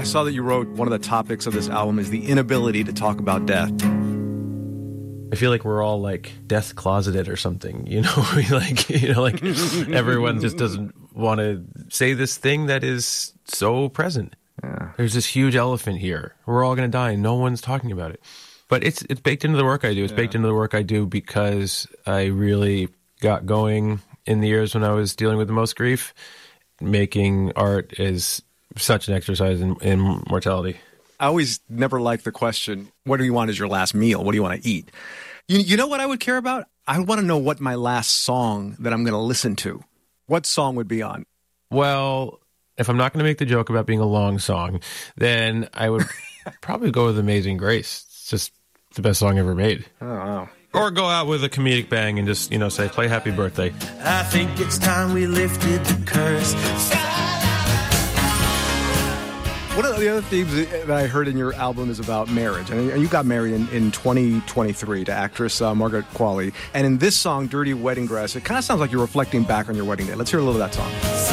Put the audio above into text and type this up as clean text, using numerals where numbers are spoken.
saw that you wrote one of the topics of this album is the inability to talk about death. I feel like we're all like death closeted or something, you know, like everyone just doesn't want to say this thing that is so present. Yeah. There's this huge elephant here. We're all going to die and no one's talking about it. But it's baked into the work I do. It's baked into the work I do because I really got going in the years when I was dealing with the most grief. Making art is such an exercise in mortality. I always never liked the question, what do you want as your last meal? What do you want to eat? You know what I would care about? I want to know what my last song that I'm going to listen to. What song would be on? Well, if I'm not going to make the joke about being a long song, then I would probably go with Amazing Grace. It's just the best song ever made. Oh, wow. Or go out with a comedic bang and just, say, play Happy Birthday. I think it's time we lifted the curse. One of the other themes that I heard in your album is about marriage. And you got married in 2023 to actress Margaret Qualley. And in this song, Dirty Wedding Dress, it kind of sounds like you're reflecting back on your wedding day. Let's hear a little of that song.